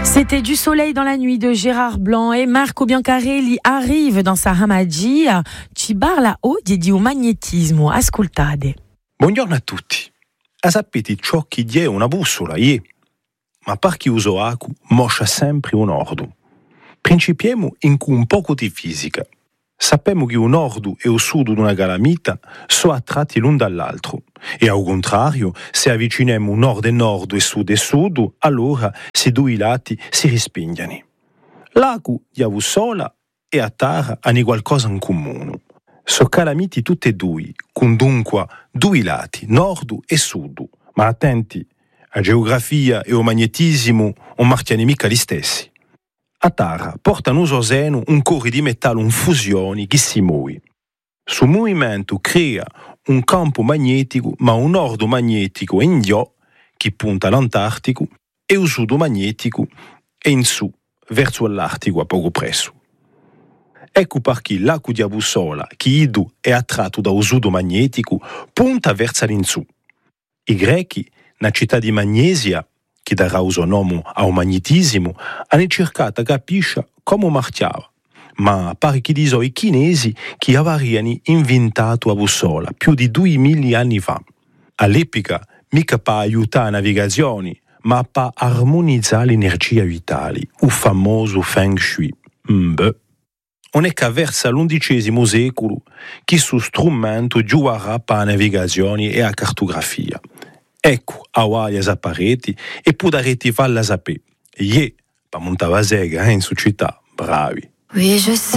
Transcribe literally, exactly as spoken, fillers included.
C'était Du soleil dans la nuit de Gérard Blanc e Marco Biancarelli arrive dans sa magia. Ci parla oggi di un magnetismo. Ascoltate. Buongiorno a tutti. A sapete ciò che è una bussola, yeah. Ma per chi usa acqua, moscia sempre un ordo. Principiamo in con un poco di fisica. Sappiamo che un ordo e un sudo di una calamita sono attratti l'un dall'altro. E al contrario, se avviciniamo nord e nord e sud e sud, allora se due lati si rispingono. L'acqua di a sola e a terra hanno qualcosa in comune. Sono calamiti tutte e due, con dunque due lati, nord e sud. Ma attenti, a geografia e o magnetismo non marchiano mica gli stessi. A terra porta in uso seno un core di metallo in fusione che si muove. Su movimento crea un campo magnetico, ma un ordo magnetico in giù, che punta all'Antartico, e un sudo magnetico è in su, verso l'Artico a poco presso. Ecco perché l'acqua di bussola, che idu è attratto da un sudo magnetico, punta verso l'insù. I greci, na città di Magnesia, che darà uso nome al magnetismo, hanno cercato di capire come marciava. Ma pare che dicono i chinesi che avevano inventato la bussola più di duemila anni fa. All'epoca, mica per aiutare la navigazione, ma per armonizzare l'energia vitale, il famoso Feng Shui. Beh, non è che verso l'undicesimo secolo che questo strumento giocherà per la navigazione e la cartografia. Ecco, a guai a pareti e potrete farla sapere. E per montare la sega in società, bravi. Oui, je sais.